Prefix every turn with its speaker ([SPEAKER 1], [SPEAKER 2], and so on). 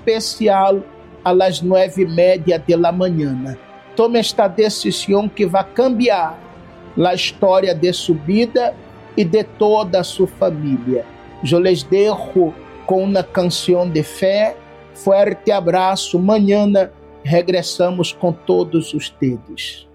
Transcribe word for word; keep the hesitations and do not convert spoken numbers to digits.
[SPEAKER 1] especial a las nueve y media de la mañana. Tome esta decisión que va a cambiar la historia de su vida y de toda su familia. Yo les dejo con una canción de fe. Fuerte abraço. Mañana regressamos com todos ustedes.